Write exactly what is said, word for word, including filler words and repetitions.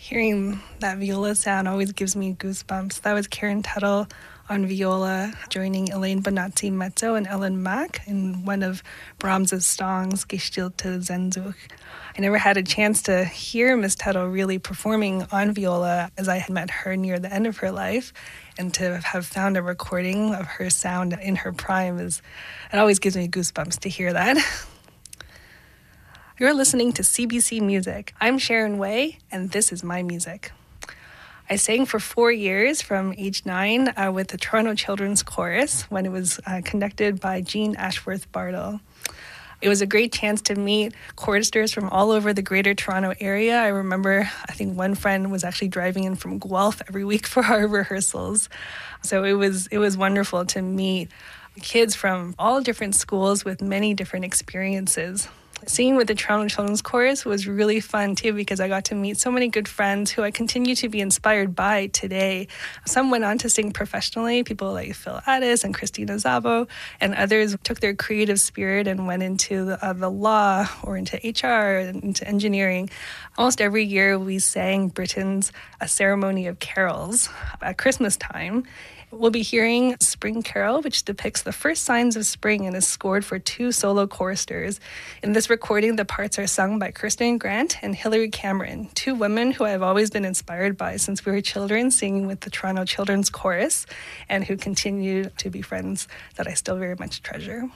Hearing that viola sound always gives me goosebumps. That was Karen Tuttle on viola, joining Elaine Bonazzi mezzo and Ellen Mack in one of Brahms's songs, Gestillte Sehnsucht. I never had a chance to hear Miss Tuttle really performing on viola, as I had met her near the end of her life, and to have found a recording of her sound in her prime is, it always gives me goosebumps to hear that. You're listening to C B C Music. I'm Sharon Way, and this is my music. I sang for four years from age nine uh, with the Toronto Children's Chorus when it was uh, conducted by Jean Ashworth Bartle. It was a great chance to meet choristers from all over the Greater Toronto area. I remember, I think one friend was actually driving in from Guelph every week for our rehearsals. So it was it was wonderful to meet kids from all different schools with many different experiences. Singing with the Toronto Children's Chorus was really fun too, because I got to meet so many good friends who I continue to be inspired by today. Some went on to sing professionally, people like Phil Addis and Christina Zabo, and others took their creative spirit and went into the, uh, the law or into H R and into engineering. Almost every year we sang Britain's A Ceremony of Carols at Christmas time. We'll be hearing Spring Carol, which depicts the first signs of spring and is scored for two solo choristers. In this recording, the parts are sung by Kirsten Grant and Hilary Cameron, two women who I've always been inspired by since we were children, singing with the Toronto Children's Chorus, and who continue to be friends that I still very much treasure.